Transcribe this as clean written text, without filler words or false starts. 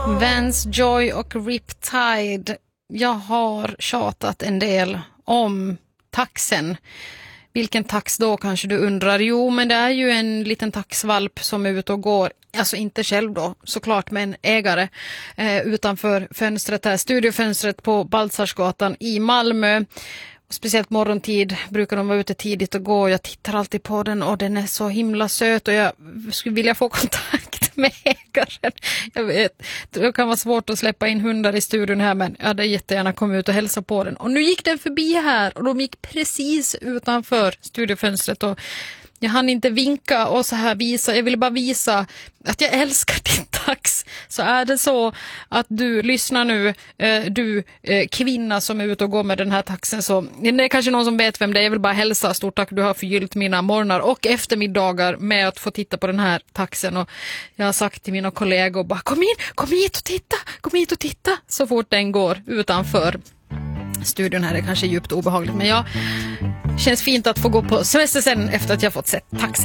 Vance Joy och Riptide. Jag har tjatat en del om taxen. Vilken tax då, kanske du undrar? Jo, men det är ju en liten taxvalp som är ute och går. Alltså inte själv då, såklart, men ägare utanför fönstret här. Studiofönstret på Baltzarsgatan i Malmö. Speciellt morgontid brukar de vara ute tidigt och gå. Jag tittar alltid på den och den är så himla söt och jag skulle vilja få kontakt med ägaren. Jag vet, det kan vara svårt att släppa in hundar i studion här, men jag hade jättegärna kommit ut och hälsa på den. Och nu gick den förbi här och de gick precis utanför studiofönstret och jag hann inte vinka och så här visa. Jag ville bara visa att jag älskar din tax. Så är det så att du lyssnar nu, du kvinna som är ute och går med den här taxen, så det är kanske någon som vet vem det är. Jag vill bara hälsa, stort tack, du har förgyllt mina morgnar och eftermiddagar med att få titta på den här taxen. Och jag har sagt till mina kollegor bara, kom hit och titta så fort den går utanför studion här. Är kanske djupt obehagligt, men känns fint att få gå på semester sen efter att jag fått sett taxen.